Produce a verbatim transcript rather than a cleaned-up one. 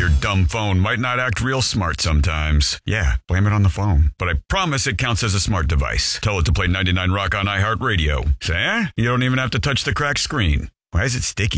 Your dumb phone might not act real smart sometimes. Yeah, blame it on the phone. But I promise it counts as a smart device. Tell it to play ninety-nine Rock on iHeartRadio. Say, eh? You don't even have to touch the cracked screen. Why is it sticky?